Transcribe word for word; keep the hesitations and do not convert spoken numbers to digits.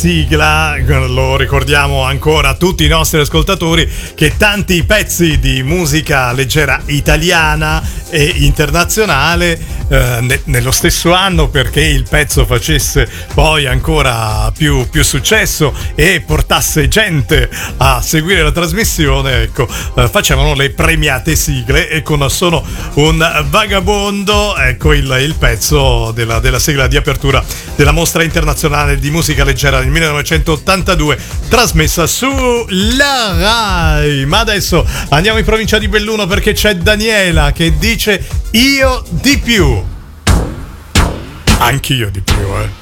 sigla, lo ricordiamo ancora a tutti i nostri ascoltatori che tanti pezzi di musica leggera italiana e internazionale eh, ne- nello stesso anno, perché il pezzo facesse poi ancora più, più successo e portasse gente a seguire la trasmissione, ecco, eh, facevano le premiate sigle, e con Sono un vagabondo, ecco il, il pezzo della, della sigla di apertura della Mostra Internazionale di Musica Leggera del millenovecentottantadue, trasmessa su La Rai. Ma adesso andiamo in provincia di Belluno, perché c'è Daniela che dice io di più. Anch'io di più, eh.